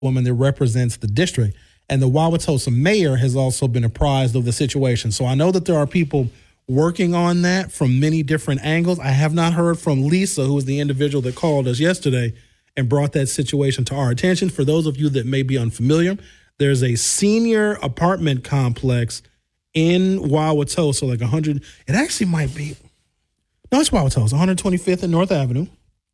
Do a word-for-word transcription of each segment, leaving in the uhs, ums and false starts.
woman that represents the district. And the Wauwatosa mayor has also been apprised of the situation. So I know that there are people working on that from many different angles. I have not heard from Lisa, who is the individual that called us yesterday and brought that situation to our attention. For those of you that may be unfamiliar, there's a senior apartment complex in Wauwatosa, like one hundred. It actually might be, no, it's Wauwatosa, one twenty-fifth and North Avenue.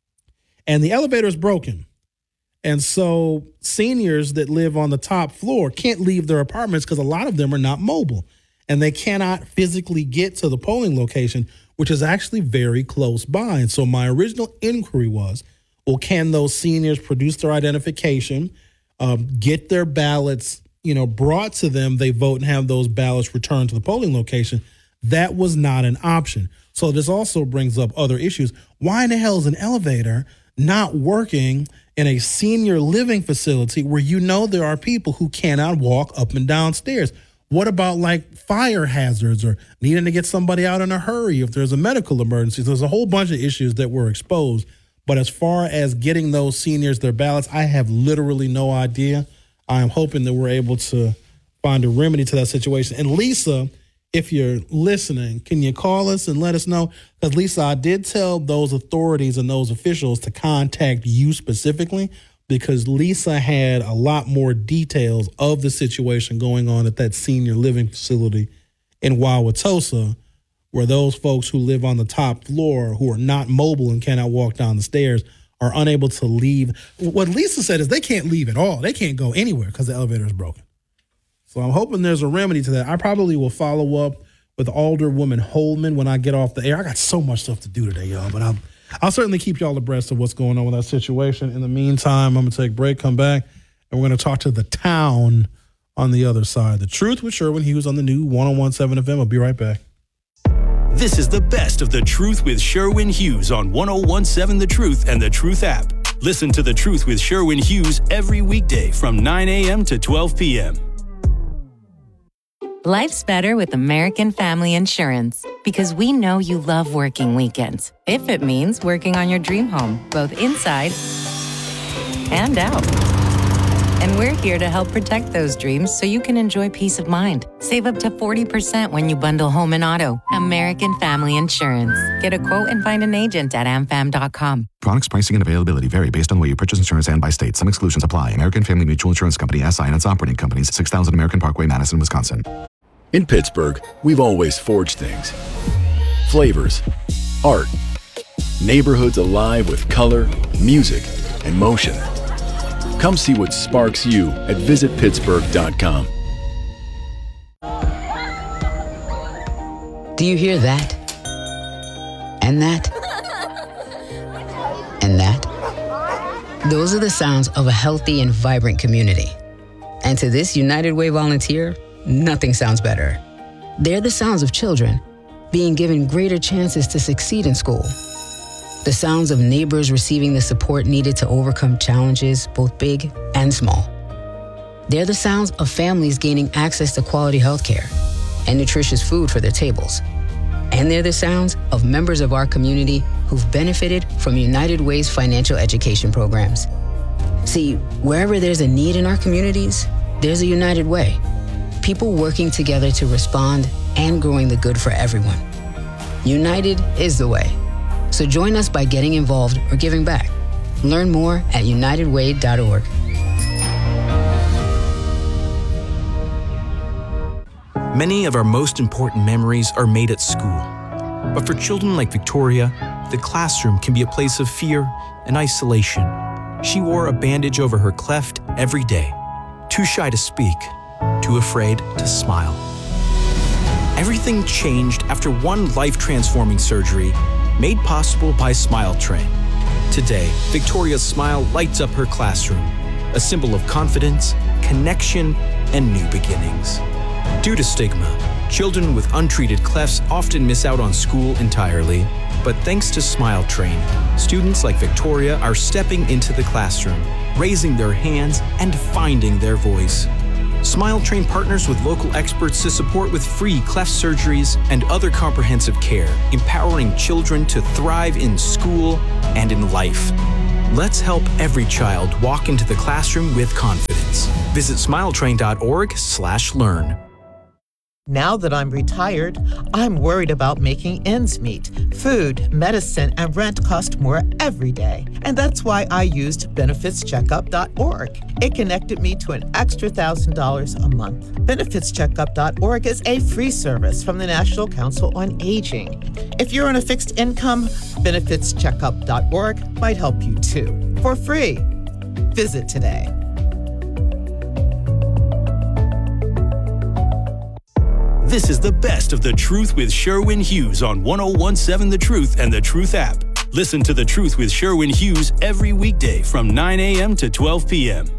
And the elevator is broken. And so seniors that live on the top floor can't leave their apartments because a lot of them are not mobile. And they cannot physically get to the polling location, which is actually very close by. And so my original inquiry was, well, can those seniors produce their identification, um, get their ballots, you know, brought to them, they vote and have those ballots returned to the polling location? That was not an option. So this also brings up other issues. Why in the hell is an elevator not working in a senior living facility where you know there are people who cannot walk up and down stairs? What about like fire hazards or needing to get somebody out in a hurry if there's a medical emergency? There's a whole bunch of issues that were exposed. But as far as getting those seniors their ballots, I have literally no idea. I am hoping that we're able to find a remedy to that situation. And Lisa, if you're listening, can you call us and let us know? Because Lisa, I did tell those authorities and those officials to contact you specifically, because Lisa had a lot more details of the situation going on at that senior living facility in Wauwatosa, where those folks who live on the top floor who are not mobile and cannot walk down the stairs are unable to leave. What Lisa said is they can't leave at all. They can't go anywhere because the elevator is broken. So I'm hoping there's a remedy to that. I probably will follow up with Alderwoman Holman when I get off the air. I got so much stuff to do today, y'all, but I'll I'll certainly keep y'all abreast of what's going on with that situation. In the meantime, I'm going to take a break, come back, and we're going to talk to the town on the other side. The Truth with Sherwin Hughes on the new one oh one point seven F M. I'll be right back. This is the best of The Truth with Sherwin Hughes on one oh one point seven The Truth and The Truth app. Listen to The Truth with Sherwin Hughes every weekday from nine a.m. to twelve p.m. Life's better with American Family Insurance because we know you love working weekends. If it means working on your dream home, both inside and out. And we're here to help protect those dreams so you can enjoy peace of mind. Save up to forty percent when you bundle home and auto. American Family Insurance. Get a quote and find an agent at a m fam dot com. Products, pricing, and availability vary based on where you purchase insurance and by state. Some exclusions apply. American Family Mutual Insurance Company, S I and its operating companies, six thousand American Parkway, Madison, Wisconsin. In Pittsburgh, we've always forged things. Flavors, art, neighborhoods alive with color, music, and motion. Come see what sparks you at visit pittsburgh dot com. Do you hear that? And that? And that? Those are the sounds of a healthy and vibrant community. And to this United Way volunteer, nothing sounds better. They're the sounds of children being given greater chances to succeed in school. The sounds of neighbors receiving the support needed to overcome challenges, both big and small. They're the sounds of families gaining access to quality health care and nutritious food for their tables. And they're the sounds of members of our community who've benefited from United Way's financial education programs. See, wherever there's a need in our communities, there's a United Way. People working together to respond and growing the good for everyone. United is the way. So join us by getting involved or giving back. Learn more at united way dot org. Many of our most important memories are made at school. But for children like Victoria, the classroom can be a place of fear and isolation. She wore a bandage over her cleft every day, too shy to speak, too afraid to smile. Everything changed after one life-transforming surgery made possible by Smile Train. Today, Victoria's smile lights up her classroom, a symbol of confidence, connection, and new beginnings. Due to stigma, children with untreated clefts often miss out on school entirely. But thanks to Smile Train, students like Victoria are stepping into the classroom, raising their hands, and finding their voice. Smile Train partners with local experts to support with free cleft surgeries and other comprehensive care, empowering children to thrive in school and in life. Let's help every child walk into the classroom with confidence. Visit smiletrain.org slash learn. Now that I'm retired, I'm worried about making ends meet. Food, medicine, and rent cost more every day. And that's why I used benefits checkup dot org. It connected me to an extra one thousand dollars a month. benefits checkup dot org is a free service from the National Council on Aging. If you're on a fixed income, benefits checkup dot org might help you too. For free. Visit today. This is the best of The Truth with Sherwin Hughes on one oh one seven The Truth and The Truth app. Listen to The Truth with Sherwin Hughes every weekday from nine a.m. to twelve p.m.